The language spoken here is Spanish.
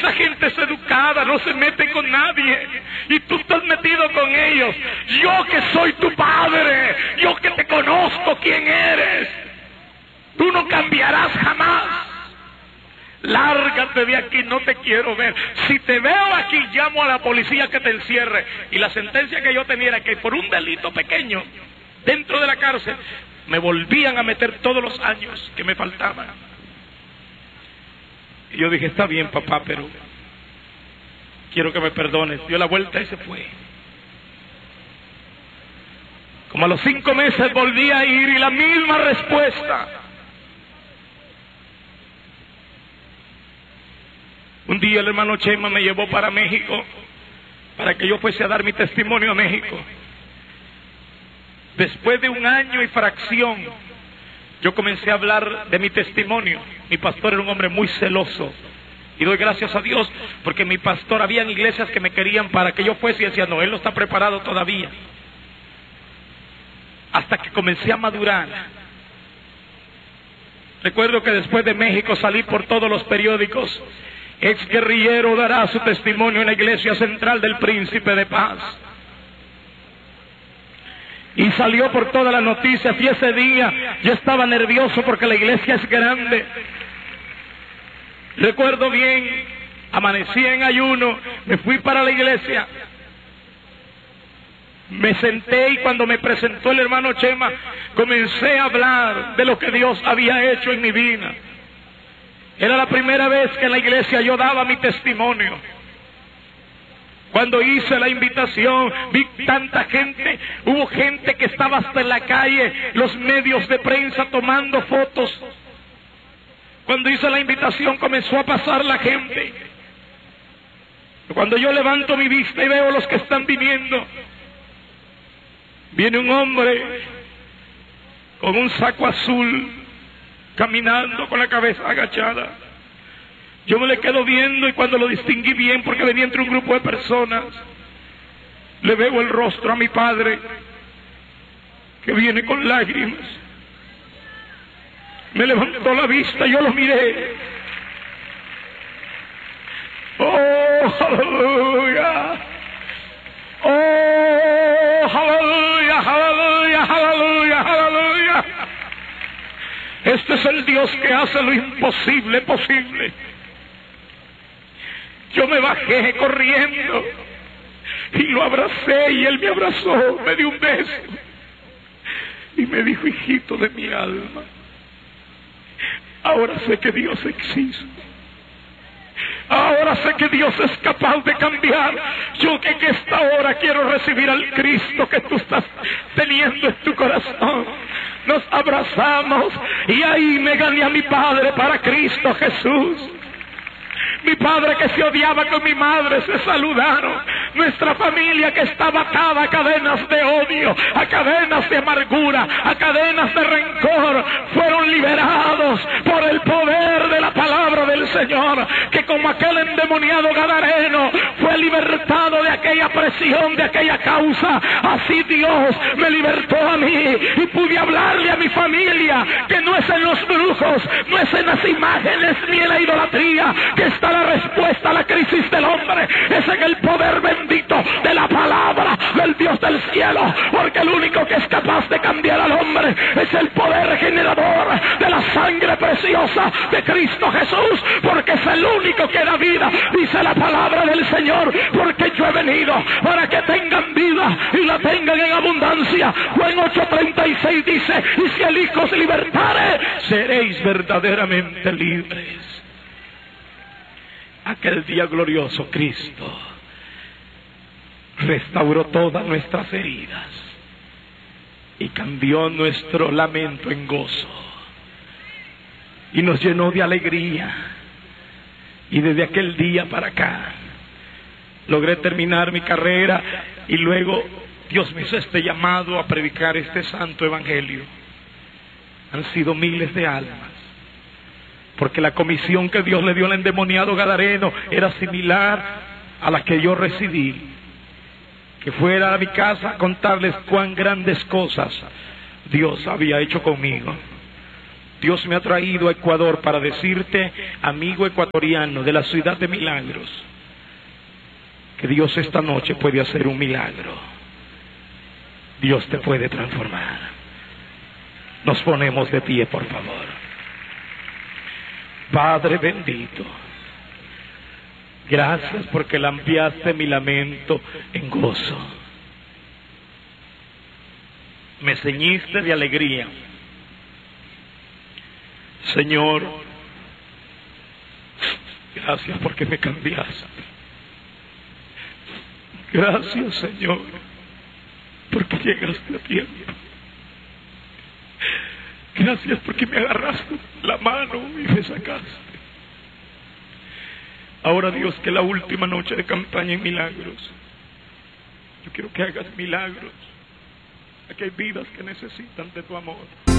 Esa gente es educada, no se mete con nadie. Y tú estás metido con ellos. Yo que soy tu padre, yo que te conozco quién eres. Tú no cambiarás jamás. Lárgate de aquí, no te quiero ver. Si te veo aquí, llamo a la policía que te encierre. Y la sentencia que yo tenía era que por un delito pequeño, dentro de la cárcel, me volvían a meter todos los años que me faltaban. Y yo dije, está bien, papá, pero quiero que me perdones. Dio la vuelta y se fue. Como a los 5 meses volví a ir y la misma respuesta. Un día el hermano Chema me llevó para México, para que yo fuese a dar mi testimonio a México. Después de 1 año y fracción, yo comencé a hablar de mi testimonio. Mi pastor era un hombre muy celoso. Y doy gracias a Dios, porque mi pastor, habían iglesias que me querían para que yo fuese y decía, no, él no está preparado todavía. Hasta que comencé a madurar. Recuerdo que después de México salí por todos los periódicos. Ex guerrillero dará su testimonio en la iglesia central del Príncipe de Paz. Y salió por todas las noticias. Y ese día yo estaba nervioso porque la iglesia es grande. Recuerdo bien, amanecí en ayuno, me fui para la iglesia. Me senté y cuando me presentó el hermano Chema, comencé a hablar de lo que Dios había hecho en mi vida. Era la primera vez que en la iglesia yo daba mi testimonio. Cuando hice la invitación, vi tanta gente, hubo gente que estaba hasta en la calle, los medios de prensa tomando fotos. Cuando hice la invitación comenzó a pasar la gente. Cuando yo levanto mi vista y veo los que están viniendo, viene un hombre con un saco azul, caminando con la cabeza agachada. Yo me le quedo viendo y cuando lo distinguí bien, porque venía entre un grupo de personas, le veo el rostro a mi padre, que viene con lágrimas. Me levantó la vista, yo lo miré. ¡Oh, aleluya! ¡Oh, aleluya, aleluya, aleluya, aleluya! Este es el Dios que hace lo imposible posible. Yo me bajé corriendo y lo abracé y él me abrazó, me dio un beso y me dijo, hijito de mi alma, ahora sé que Dios existe. Ahora sé que Dios es capaz de cambiar. Yo que en esta hora quiero recibir al Cristo que tú estás teniendo en tu corazón. Nos abrazamos y ahí me gané a mi padre para Cristo Jesús. Mi padre que se odiaba con mi madre se saludaron. Nuestra familia que estaba atada a cadenas de odio, a cadenas de amargura, a cadenas de rencor, fueron liberados por el poder de la palabra del Señor. Que como aquel endemoniado gadareno fue libertado de aquella presión, de aquella causa, así Dios me libertó a mí y pude hablarle a mi familia que no es en los brujos, no es en las imágenes ni en la idolatría que está la respuesta a la crisis del hombre, es en el poder bendito de la palabra del Dios del cielo, porque el único que es capaz de cambiar al hombre es el poder generador de la sangre preciosa de Cristo Jesús, porque es el único que da vida, dice la palabra del Señor, porque yo he venido para que tengan vida y la tengan en abundancia. Juan 8:36 dice, y si el Hijo os libertare, seréis verdaderamente libres. Aquel día glorioso Cristo restauró todas nuestras heridas y cambió nuestro lamento en gozo y nos llenó de alegría. Y desde aquel día para acá logré terminar mi carrera y luego Dios me hizo este llamado a predicar este santo evangelio. Han sido miles de almas, porque la comisión que Dios le dio al endemoniado gadareno era similar a la que yo recibí, que fuera a mi casa a contarles cuán grandes cosas Dios había hecho conmigo. Dios me ha traído a Ecuador para decirte, amigo ecuatoriano de la ciudad de milagros, que Dios esta noche puede hacer un milagro. Dios te puede transformar. Nos ponemos de pie, por favor. Padre bendito, gracias porque limpiaste mi lamento en gozo. Me ceñiste de alegría. Señor, gracias porque me cambiaste. Gracias, Señor, porque llegaste a tiempo. Gracias porque me agarraste la mano y me sacaste. Ahora, Dios, que la última noche de campaña en milagros, yo quiero que hagas milagros. Aquí hay vidas que necesitan de tu amor.